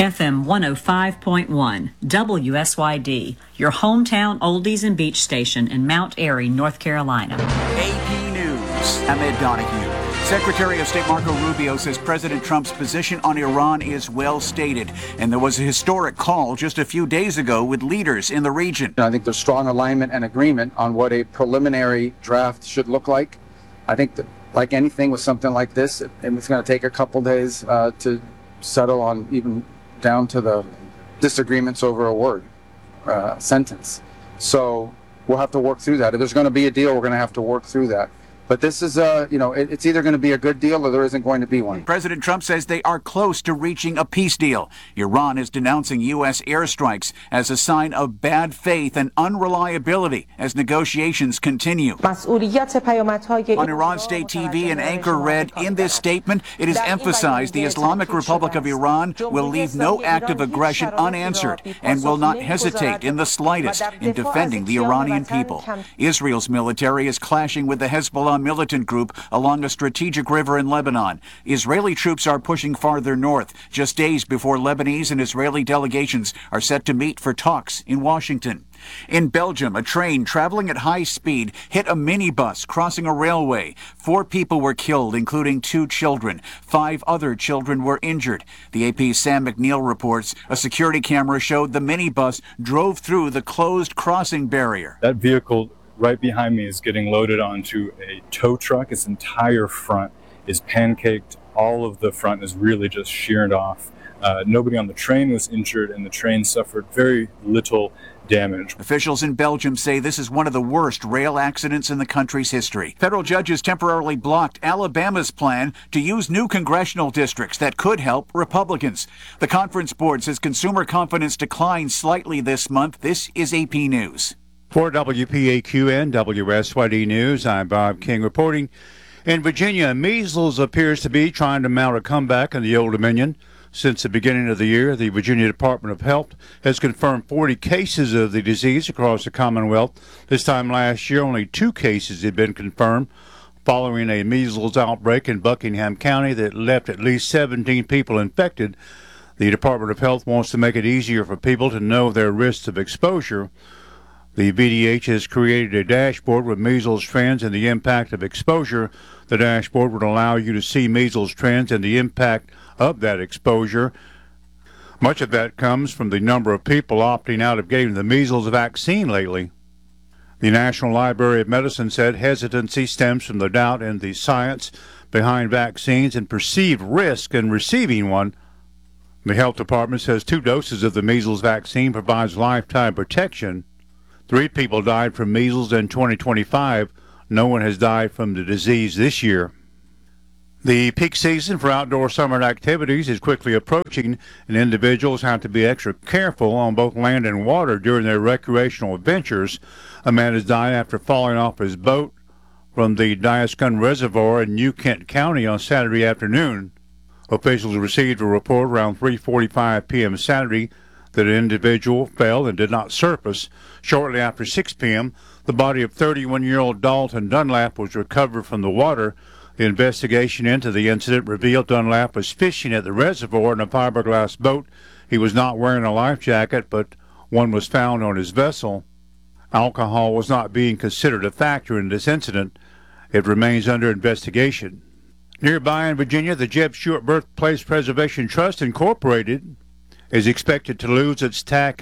FM 105.1, WSYD, your hometown oldies and beach station in Mount Airy, North Carolina. AP News, Ahmed Donahue. Secretary of State Marco Rubio says President Trump's position on Iran is well stated, and there was a historic call just a few days ago with leaders in the region. I think there's strong alignment and agreement on what a preliminary draft should look like. I think that, like anything with something like this, it's going to take a couple days to settle on, even down to the disagreements over a word, sentence. So we'll have to work through that. If there's going to be a deal, we're going to have to work through that. But this is, it's either going to be a good deal or there isn't going to be one. President Trump says they are close to reaching a peace deal. Iran is denouncing U.S. airstrikes as a sign of bad faith and unreliability as negotiations continue. On Iran State TV, an anchor read, in this statement, it is emphasized the Islamic Republic of Iran will leave no act of aggression unanswered and will not hesitate in the slightest in defending the Iranian people. Israel's military is clashing with the Hezbollah militant group along a strategic river in Lebanon. Israeli troops are pushing farther north, just days before Lebanese and Israeli delegations are set to meet for talks in Washington. In Belgium, a train traveling at high speed hit a minibus crossing a railway. 4 people were killed, including 2 children. 5 other children were injured. The AP's Sam McNeil reports a security camera showed the minibus drove through the closed crossing barrier. That vehicle right behind me is getting loaded onto a tow truck. Its entire front is pancaked. All of the front is really just sheared off. Nobody on the train was injured, and the train suffered very little damage. Officials in Belgium say this is one of the worst rail accidents in the country's history. Federal judges temporarily blocked Alabama's plan to use new congressional districts that could help Republicans. The Conference Board says consumer confidence declined slightly this month. This is AP News. For WPAQ and WSYD News, I'm Bob King reporting. In Virginia, measles appears to be trying to mount a comeback in the Old Dominion. Since the beginning of the year, the Virginia Department of Health has confirmed 40 cases of the disease across the Commonwealth. This time last year, only 2 cases had been confirmed, following a measles outbreak in Buckingham County that left at least 17 people infected. The Department of Health wants to make it easier for people to know their risks of exposure. The VDH has created a dashboard with measles trends and the impact of exposure. The dashboard would allow you to see measles trends and the impact of that exposure. Much of that comes from the number of people opting out of getting the measles vaccine lately. The National Library of Medicine said hesitancy stems from the doubt in the science behind vaccines and perceived risk in receiving one. The health department says 2 doses of the measles vaccine provides lifetime protection. 3 people died from measles in 2025. No one has died from the disease this year. The peak season for outdoor summer activities is quickly approaching, and individuals have to be extra careful on both land and water during their recreational adventures. A man has died after falling off his boat from the Diascun Reservoir in New Kent County on Saturday afternoon. Officials received a report around 3:45 p.m. Saturday that an individual fell and did not surface. Shortly after 6 p.m., the body of 31-year-old Dalton Dunlap was recovered from the water. The investigation into the incident revealed Dunlap was fishing at the reservoir in a fiberglass boat. He was not wearing a life jacket, but one was found on his vessel. Alcohol was not being considered a factor in this incident. It remains under investigation. Nearby in Virginia, the Jeb Stuart Birthplace Preservation Trust, Incorporated, is expected to lose its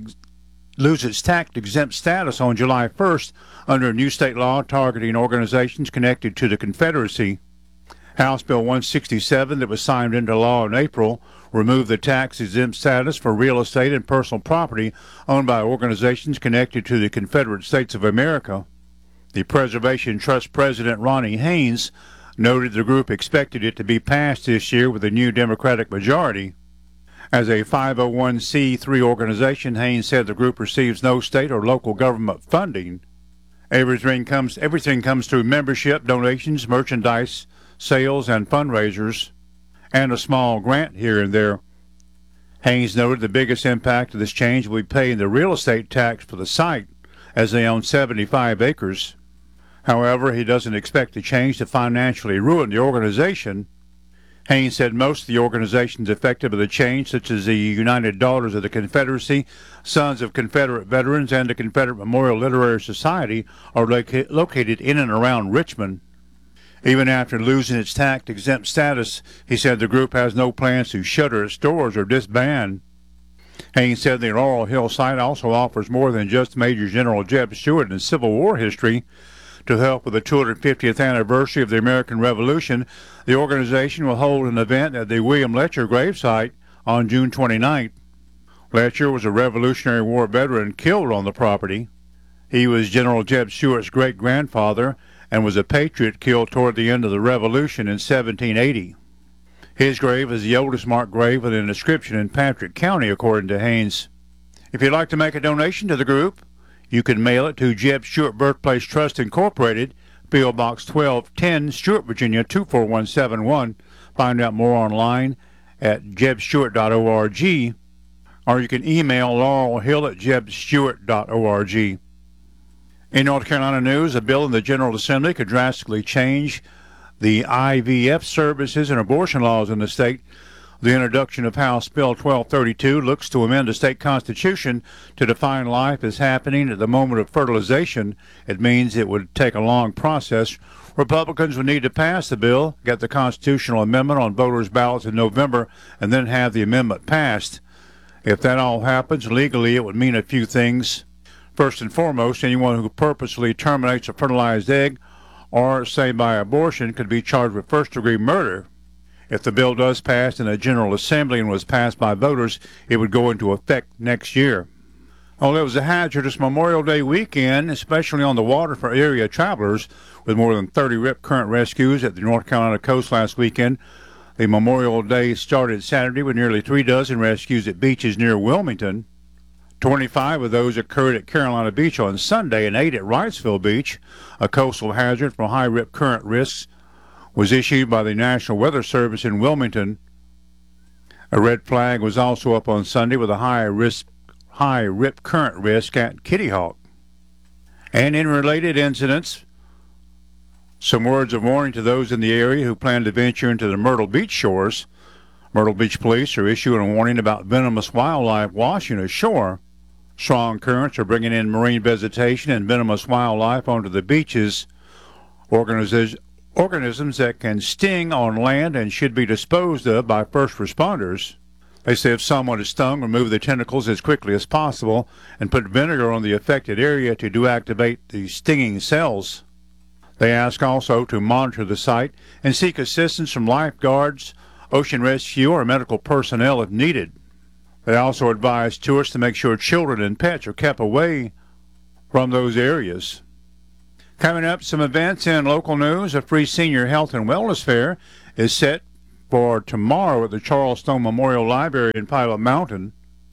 tax-exempt status on July 1st under a new state law targeting organizations connected to the Confederacy. House Bill 167, that was signed into law in April, removed the tax-exempt status for real estate and personal property owned by organizations connected to the Confederate States of America. The Preservation Trust President Ronnie Haynes noted the group expected it to be passed this year with a new Democratic majority. As a 501c3 organization, Haynes said the group receives no state or local government funding. Everything comes through membership, donations, merchandise, sales, and fundraisers, and a small grant here and there. Haynes noted the biggest impact of this change will be paying the real estate tax for the site, as they own 75 acres. However, he doesn't expect the change to financially ruin the organization. Haynes said most of the organizations affected by the change, such as the United Daughters of the Confederacy, Sons of Confederate Veterans, and the Confederate Memorial Literary Society, are located in and around Richmond. Even after losing its tax-exempt status, he said the group has no plans to shutter its doors or disband. Haynes said the Laurel Hill site also offers more than just Major General Jeb Stuart and Civil War history. To help with the 250th anniversary of the American Revolution, the organization will hold an event at the William Letcher gravesite on June 29th. Letcher was a Revolutionary War veteran killed on the property. He was General Jeb Stuart's great-grandfather and was a patriot killed toward the end of the Revolution in 1780. His grave is the oldest marked grave with an inscription in Patrick County, according to Haynes. If you'd like to make a donation to the group, you can mail it to Jeb Stuart Birthplace Trust Incorporated, P.O. Box 1210, Stuart, Virginia 24171. Find out more online at jebstuart.org, or you can email laurelhill@jebstuart.org. In North Carolina news, a bill in the General Assembly could drastically change the IVF services and abortion laws in the state. The introduction of House Bill 1232 looks to amend the state constitution to define life as happening at the moment of fertilization. It means it would take a long process. Republicans would need to pass the bill, get the constitutional amendment on voters' ballots in November, and then have the amendment passed. If that all happens legally, it would mean a few things. First and foremost, anyone who purposely terminates a fertilized egg or, say, by abortion could be charged with first-degree murder. If the bill does pass in the General Assembly and was passed by voters, it would go into effect next year. Well, it was a hazardous Memorial Day weekend, especially on the water for area travelers, with more than 30 rip current rescues at the North Carolina coast last weekend. The Memorial Day started Saturday with nearly 3 dozen rescues at beaches near Wilmington. 25 of those occurred at Carolina Beach on Sunday and 8 at Wrightsville Beach. A coastal hazard from high rip current risks was issued by the National Weather Service in Wilmington. A red flag was also up on Sunday with a high rip current risk at Kitty Hawk. And in related incidents, some words of warning to those in the area who plan to venture into the Myrtle Beach shores. Myrtle Beach police are issuing a warning about venomous wildlife washing ashore. Strong currents are bringing in marine vegetation and venomous wildlife onto the beaches. Organisms that can sting on land and should be disposed of by first responders. They say if someone is stung, remove the tentacles as quickly as possible and put vinegar on the affected area to deactivate the stinging cells. They ask also to monitor the site and seek assistance from lifeguards, ocean rescue, or medical personnel if needed. They also advise tourists to make sure children and pets are kept away from those areas. Coming up, some events in local news. A free senior health and wellness fair is set for tomorrow at the Charles Stone Memorial Library in Pilot Mountain.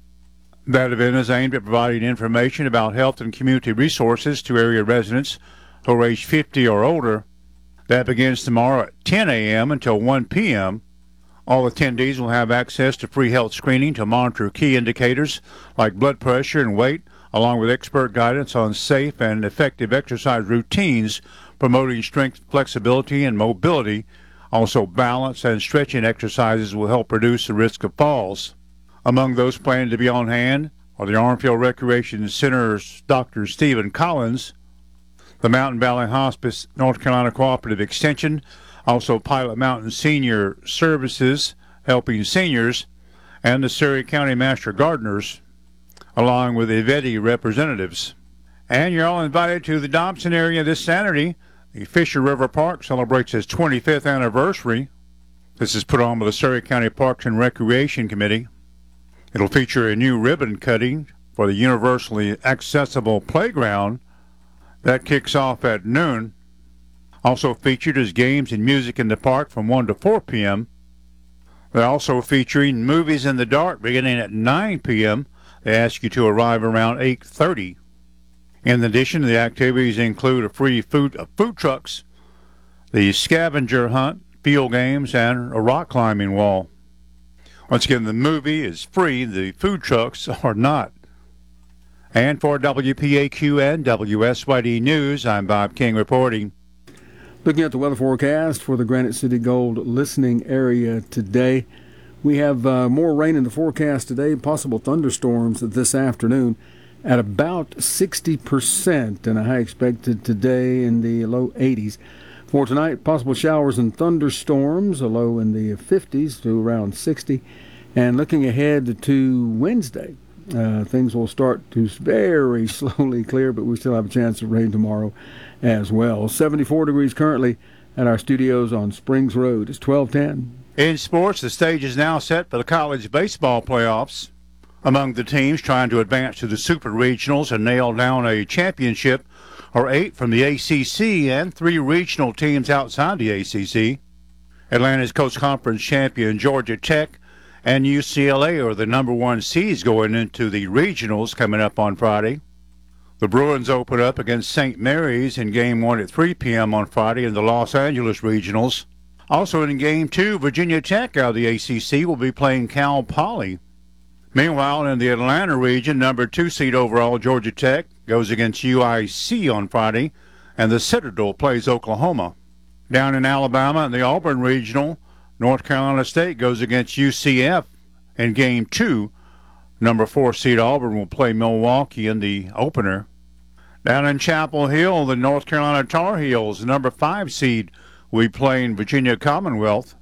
That event is aimed at providing information about health and community resources to area residents who are age 50 or older. That begins tomorrow at 10 a.m. until 1 p.m. All attendees will have access to free health screening to monitor key indicators like blood pressure and weight, along with expert guidance on safe and effective exercise routines, promoting strength, flexibility, and mobility. Also, balance and stretching exercises will help reduce the risk of falls. Among those planning to be on hand are the Armfield Recreation Center's Dr. Stephen Collins, the Mountain Valley Hospice North Carolina Cooperative Extension, also Pilot Mountain Senior Services, helping seniors, and the Surrey County Master Gardeners, along with Iveti representatives. And you're all invited to the Dobson area this Saturday. The Fisher River Park celebrates its 25th anniversary. This is put on by the Surrey County Parks and Recreation Committee. It'll feature a new ribbon cutting for the universally accessible playground. That kicks off at noon. Also featured is games and music in the park from 1 to 4 p.m. They're also featuring movies in the dark beginning at 9 p.m. They ask you to arrive around 8:30. In addition, the activities include food trucks, the scavenger hunt, field games, and a rock climbing wall. Once again, the movie is free. The food trucks are not. And for WPAQ and WSYD News, I'm Bob King reporting. Looking at the weather forecast for the Granite City Gold listening area today, we have more rain in the forecast today, possible thunderstorms this afternoon at about 60%, and a high expected today in the low 80s. For tonight, possible showers and thunderstorms, a low in the 50s to around 60. And looking ahead to Wednesday, things will start to very slowly clear, but we still have a chance of rain tomorrow as well. 74 degrees currently at our studios on Springs Road. It's 12:10. In sports, the stage is now set for the college baseball playoffs. Among the teams trying to advance to the Super Regionals and nail down a championship are 8 from the ACC and 3 regional teams outside the ACC. Atlanta's Coast Conference champion Georgia Tech and UCLA are the number 1 seeds going into the regionals coming up on Friday. The Bruins open up against St. Mary's in Game 1 at 3 p.m. on Friday in the Los Angeles regionals. Also in Game 2, Virginia Tech out of the ACC will be playing Cal Poly. Meanwhile, in the Atlanta region, number 2 seed overall Georgia Tech goes against UIC on Friday, and the Citadel plays Oklahoma. Down in Alabama in the Auburn regional, North Carolina State goes against UCF in Game 2. Number 4 seed Auburn will play Milwaukee in the opener. Down in Chapel Hill, the North Carolina Tar Heels, number 5 seed, will be playing Virginia Commonwealth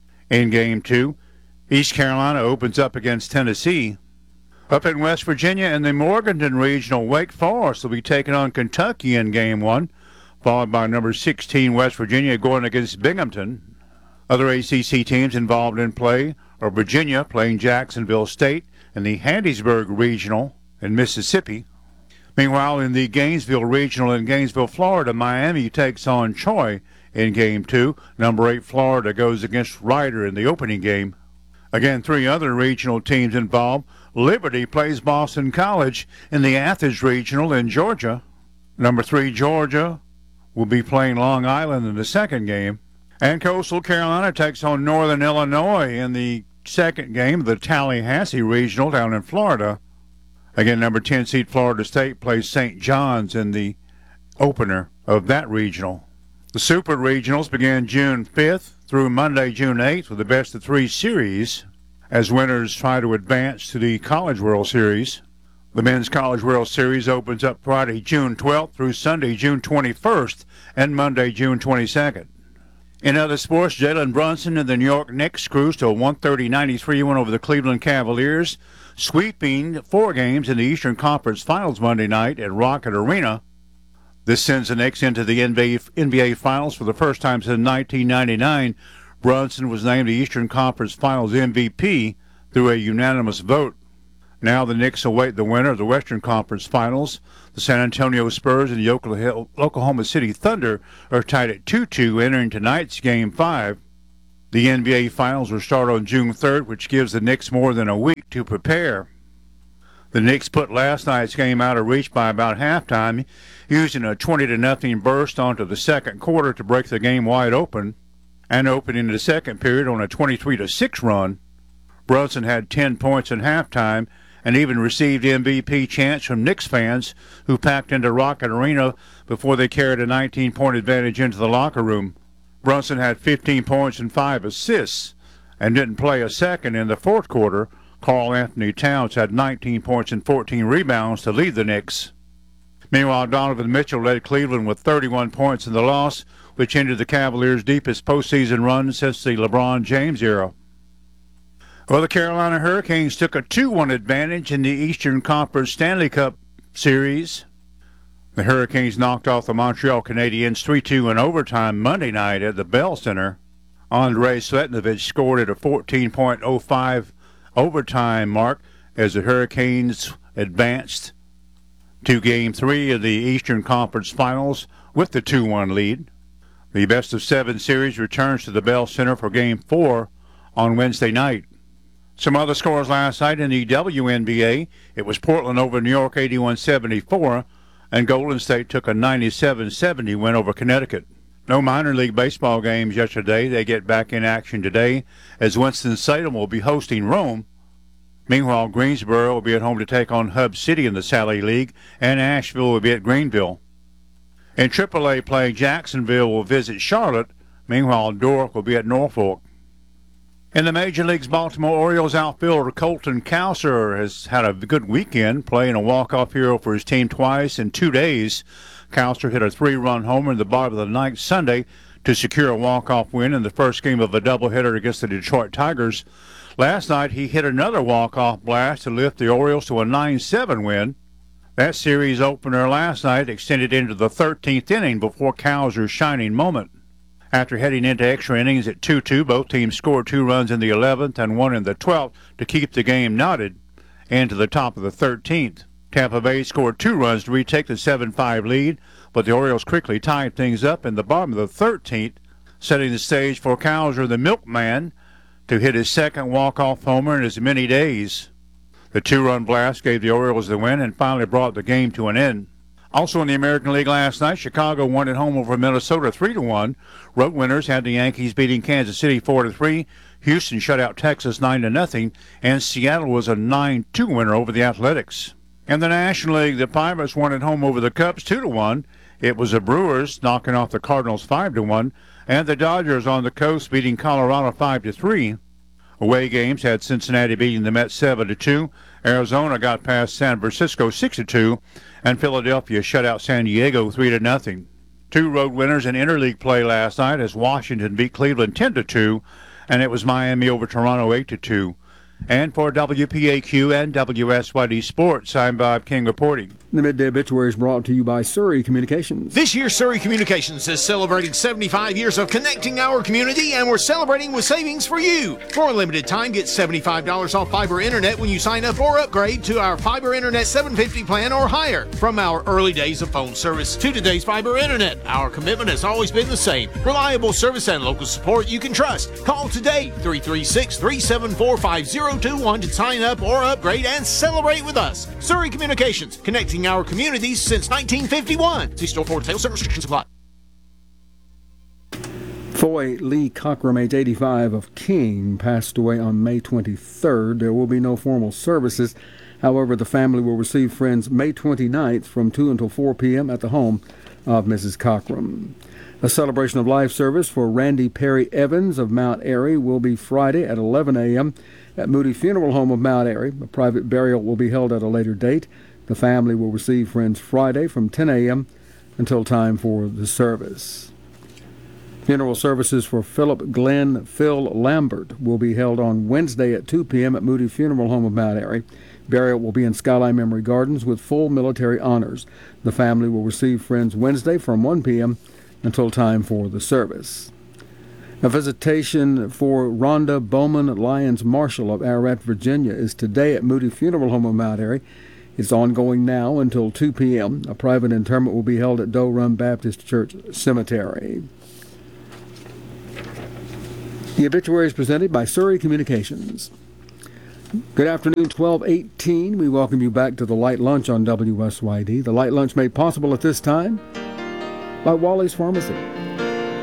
in Game 2. East Carolina opens up against Tennessee. Up in West Virginia in the Morganton Regional, Wake Forest will be taking on Kentucky in Game 1, followed by number 16 West Virginia going against Binghamton. Other ACC teams involved in play are Virginia playing Jacksonville State in the Hattiesburg Regional in Mississippi. Meanwhile, in the Gainesville Regional in Gainesville, Florida, Miami takes on Troy in Game 2. Number 8 Florida goes against Rider in the opening game. Again, 3 other regional teams involved. Liberty plays Boston College in the Athens Regional in Georgia. Number 3 Georgia will be playing Long Island in the second game. And Coastal Carolina takes on Northern Illinois in the second game of the Tallahassee Regional down in Florida. Again, number 10 seed Florida State plays St. John's in the opener of that regional. The Super Regionals began June 5th through Monday, June 8th with the best of 3 series as winners try to advance to the College World Series. The Men's College World Series opens up Friday, June 12th through Sunday, June 21st and Monday, June 22nd. In other sports, Jalen Brunson and the New York Knicks cruised to a 130-93 win over the Cleveland Cavaliers, sweeping 4 games in the Eastern Conference Finals Monday night at Rocket Arena. This sends the Knicks into the NBA Finals for the first time since 1999. Brunson was named the Eastern Conference Finals MVP through a unanimous vote. Now the Knicks await the winner of the Western Conference Finals. The San Antonio Spurs and the Oklahoma City Thunder are tied at 2-2 entering tonight's Game 5. The NBA Finals will start on June 3rd, which gives the Knicks more than a week to prepare. The Knicks put last night's game out of reach by about halftime, using a 20-0 burst onto the second quarter to break the game wide open, and opening the second period on a 23-6 run. Brunson had 10 points in halftime and even received MVP chants from Knicks fans who packed into Rocket Arena before they carried a 19-point advantage into the locker room. Brunson had 15 points and 5 assists and didn't play a second in the fourth quarter. Karl Anthony Towns had 19 points and 14 rebounds to lead the Knicks. Meanwhile, Donovan Mitchell led Cleveland with 31 points in the loss, which ended the Cavaliers' deepest postseason run since the LeBron James era. Well, the Carolina Hurricanes took a 2-1 advantage in the Eastern Conference Stanley Cup Series. The Hurricanes knocked off the Montreal Canadiens 3-2 in overtime Monday night at the Bell Center. Andrei Svetnovich scored at a 14.05 overtime mark as the Hurricanes advanced to Game 3 of the Eastern Conference Finals with the 2-1 lead. The best-of-7 series returns to the Bell Center for Game 4 on Wednesday night. Some other scores last night in the WNBA. It was Portland over New York 81-74, and Golden State took a 97-70 win over Connecticut. No minor league baseball games yesterday. They get back in action today as Winston-Salem will be hosting Rome. Meanwhile, Greensboro will be at home to take on Hub City in the Sally League, and Asheville will be at Greenville. In AAA play, Jacksonville will visit Charlotte. Meanwhile, Dork will be at Norfolk. In the Major League's Baltimore Orioles outfielder Colton Cowser has had a good weekend, playing a walk-off hero for his team twice in 2 days. Cowser hit a 3-run homer in the bottom of the ninth Sunday to secure a walk-off win in the first game of a doubleheader against the Detroit Tigers. Last night, he hit another walk-off blast to lift the Orioles to a 9-7 win. That series opener last night extended into the 13th inning before Cowser's shining moment. After heading into extra innings at 2-2, both teams scored 2 runs in the 11th and 1 in the 12th to keep the game knotted into the top of the 13th. Tampa Bay scored 2 runs to retake the 7-5 lead, but the Orioles quickly tied things up in the bottom of the 13th, setting the stage for Cowser, the milkman, to hit his second walk-off homer in as many days. The 2-run blast gave the Orioles the win and finally brought the game to an end. Also in the American League last night, Chicago won at home over Minnesota 3-1. Road winners had the Yankees beating Kansas City 4-3. Houston shut out Texas 9-0, and Seattle was a 9-2 winner over the Athletics. In the National League, the Pirates won at home over the Cubs 2-1. It was the Brewers knocking off the Cardinals 5-1, and the Dodgers on the coast beating Colorado 5-3. Away games had Cincinnati beating the Mets 7-2. Arizona got past San Francisco 6-2, and Philadelphia shut out San Diego 3-0. 2 road winners in interleague play last night as Washington beat Cleveland 10-2, and it was Miami over Toronto 8-2. And for WPAQ and WSYD Sports, I'm Bob King reporting. The Midday Obituary is brought to you by Surrey Communications. This year, Surrey Communications is celebrating 75 years of connecting our community, and we're celebrating with savings for you. For a limited time, get $75 off fiber internet when you sign up or upgrade to our fiber internet 750 plan or higher. From our early days of phone service to today's fiber internet, our commitment has always been the same. Reliable service and local support you can trust. Call today, 336-374-5021 to sign up or upgrade and celebrate with us. Surrey Communications, connecting our communities since 1951. See store for details and restrictions apply. Foy Lee Cockrum, age 85, of King, passed away on May 23rd. There will be no formal services. However, the family will receive friends May 29th from 2 until 4 p.m. at the home of Mrs. Cockrum. A celebration of life service for Randy Perry Evans of Mount Airy will be Friday at 11 a.m. at Moody Funeral Home of Mount Airy. A private burial will be held at a later date. The family will receive friends Friday from 10 a.m. until time for the service. Funeral services for Philip Glenn Phil Lambert will be held on Wednesday at 2 p.m. at Moody Funeral Home of Mount Airy. Burial will be in Skyline Memory Gardens with full military honors. The family will receive friends Wednesday from 1 p.m. until time for the service. A visitation for Rhonda Bowman Lyons Marshall of Ararat, Virginia is today at Moody Funeral Home of Mount Airy. It's ongoing now until 2 p.m. A private interment will be held at Doe Run Baptist Church Cemetery. The obituary is presented by Surrey Communications. Good afternoon, 12:18. We welcome you back to the Light Lunch on WSYD. The Light Lunch made possible at this time by Wally's Pharmacy.